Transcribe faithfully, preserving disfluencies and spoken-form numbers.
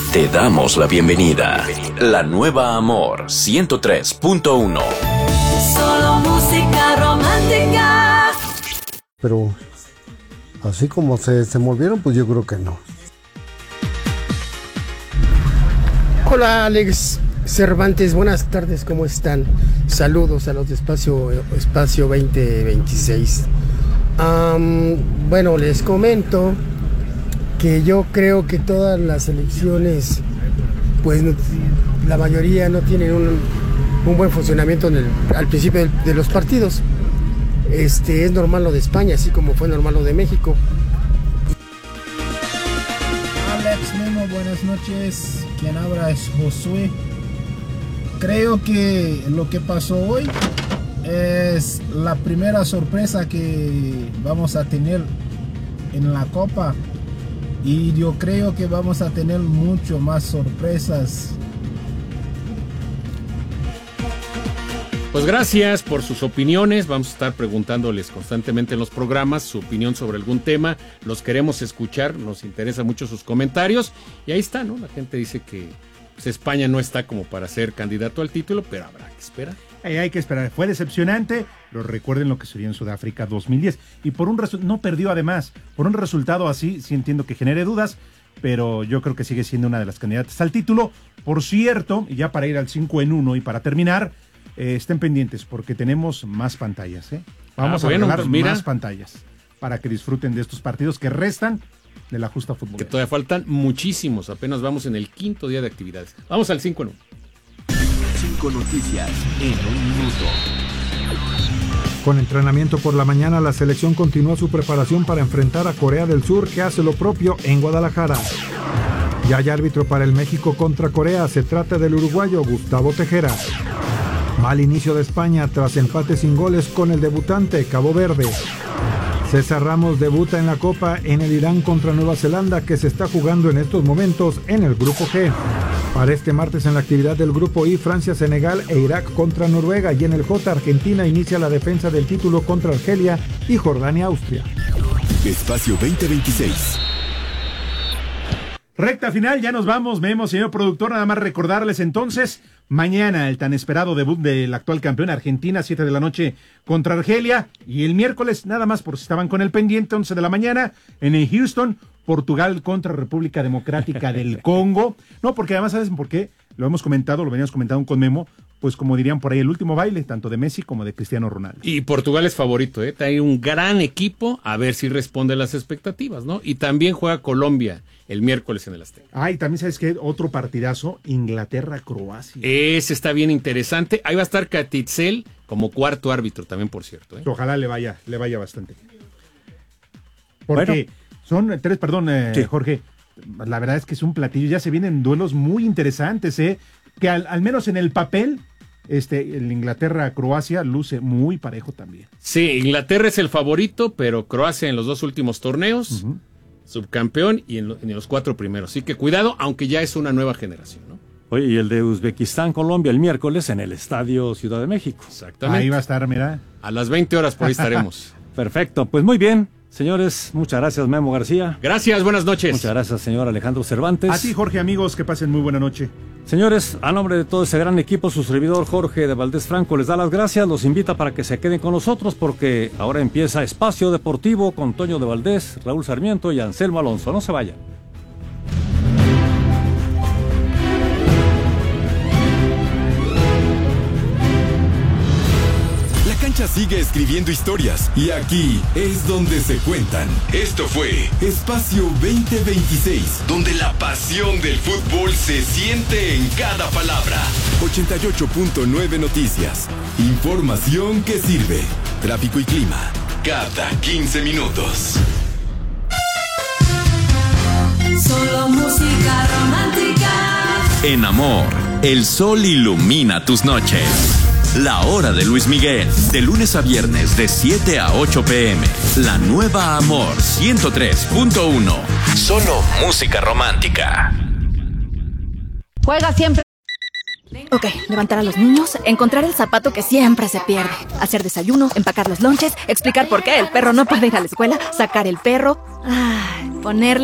Te damos la bienvenida. La nueva Amor ciento tres punto uno. Solo música romántica. Pero así como se, se movieron, pues yo creo que no. Hola Alex Cervantes, buenas tardes, ¿cómo están? Saludos a los de Espacio, Espacio veinte veintiséis. Um, bueno, les comento que yo creo que todas las elecciones, pues la mayoría no tienen un, un buen funcionamiento en el, al principio de, de los partidos. Este, es normal lo de España, así como fue normal lo de México. Alex Memo, buenas noches. Quien habla es Josué. Creo que lo que pasó hoy es la primera sorpresa que vamos a tener en la Copa. Y yo creo que vamos a tener mucho más sorpresas. Pues gracias por sus opiniones. Vamos a estar preguntándoles constantemente en los programas su opinión sobre algún tema. Los queremos escuchar, nos interesa mucho sus comentarios. Y ahí está, ¿no? La gente dice que pues, España no está como para ser candidato al título, pero habrá que esperar. Hay, hay que esperar. Fue decepcionante, pero recuerden lo que sucedió en Sudáfrica dos mil diez. Y por un resu- no perdió además. Por un resultado así, sí entiendo que genere dudas, pero yo creo que sigue siendo una de las candidatas al título. Por cierto, y ya para ir al cinco en uno y para terminar, eh, estén pendientes porque tenemos más pantallas. ¿eh? Vamos ah, a bueno, regalar pues mira. más pantallas para que disfruten de estos partidos que restan de la justa fútbol. Que todavía faltan muchísimos. Apenas vamos en el quinto día de actividades. Vamos al cinco en uno. Cinco noticias en un minuto. Con entrenamiento por la mañana, la selección continúa su preparación para enfrentar a Corea del Sur, que hace lo propio en Guadalajara. Ya hay árbitro para el México contra Corea. Se trata del uruguayo Gustavo Tejera. Mal inicio de España tras empate sin goles con el debutante Cabo Verde. César Ramos debuta en la Copa en el Irán contra Nueva Zelanda, que se está jugando en estos momentos en el Grupo G. Para este martes en la actividad del Grupo I, Francia, Senegal e Irak contra Noruega, y en el J, Argentina inicia la defensa del título contra Argelia y Jordania, Austria. Espacio veinte veintiséis. Recta final, ya nos vamos, Memo, señor productor, nada más recordarles entonces, mañana el tan esperado debut del actual campeón Argentina, siete de la noche contra Argelia, y el miércoles, nada más por si estaban con el pendiente, once de la mañana, en el Houston, Portugal contra República Democrática del Congo. No, porque además, ¿sabes por qué? Lo hemos comentado, lo veníamos comentando con Memo, pues como dirían por ahí, el último baile, tanto de Messi como de Cristiano Ronaldo. Y Portugal es favorito, ¿eh? Trae un gran equipo, a ver si responde a las expectativas, ¿no? Y también juega Colombia el miércoles en el Azteca. Ah, y también, ¿sabes qué? Otro partidazo, Inglaterra-Croacia. Ese está bien interesante. Ahí va a estar Catitzel como cuarto árbitro también, por cierto, ¿eh? Ojalá le vaya, le vaya bastante. Porque Bueno. son tres, perdón, eh, Sí. Jorge, la verdad es que es un platillo, ya se vienen duelos muy interesantes, ¿eh? Que al, al menos en el papel, este, el Inglaterra-Croacia luce muy parejo también. Sí, Inglaterra es el favorito, pero Croacia en los dos últimos torneos, uh-huh. subcampeón y en, lo, en los cuatro primeros. Así que cuidado, aunque ya es una nueva generación, ¿no? Oye, y el de Uzbekistán-Colombia el miércoles en el Estadio Ciudad de México. Exactamente. Ahí va a estar, mira. A las veinte horas por ahí estaremos. Perfecto, pues muy bien. Señores, muchas gracias, Memo García. Gracias, buenas noches. Muchas gracias, señor Alejandro Cervantes. A ti, Jorge, amigos, que pasen muy buena noche. Señores, a nombre de todo ese gran equipo, su servidor Jorge de Valdés Franco les da las gracias, los invita para que se queden con nosotros porque ahora empieza Espacio Deportivo con Toño de Valdés, Raúl Sarmiento y Anselmo Alonso. No se vayan. Sigue escribiendo historias y aquí es donde se cuentan. Esto fue Espacio veinte veintiséis, donde la pasión del fútbol se siente en cada palabra. ochenta y ocho punto nueve Noticias. Información que sirve. Tráfico y clima cada quince minutos. Solo música romántica. En Amor, el sol ilumina tus noches. La hora de Luis Miguel, de lunes a viernes de siete a ocho pm. La nueva Amor ciento tres punto uno. Solo música romántica. Juega siempre. Ok, levantar a los niños, encontrar el zapato que siempre se pierde, hacer desayuno, empacar los lonches, explicar por qué el perro no puede ir a la escuela, sacar el perro, ay, ponerle